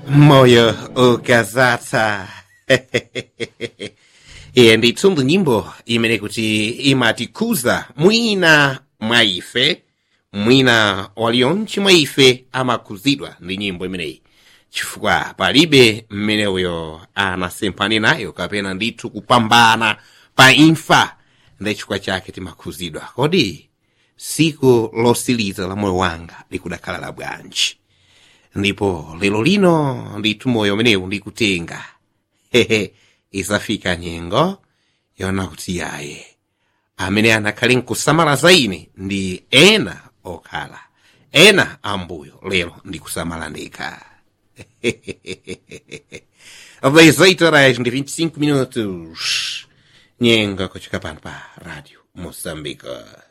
Moyo ukazatsa ndithu nyimbo imene kuti imatikuza mwina mwa ife mwina walionchi mwa ife amakuzidwa ndi nyimbo imeneyi chifukwa palibe mmene uyo anasemphana nayo kapena ndithu kupambana pa imfa ndi chifukwa chake timakuzidwa. Kodi siku losiliza la moyo wanga likudakhala la bwanji? Ndipo lero lino ndithu moyo umenewu ndikutenga isafika nyengo yona kuti yaye amene anakhale nkusamala za ine ndi ena okhala ena ambuyo lero ndikusamala ndekha. 18h25 minutos nyengo kuchoka pano pa Radio Moçambique.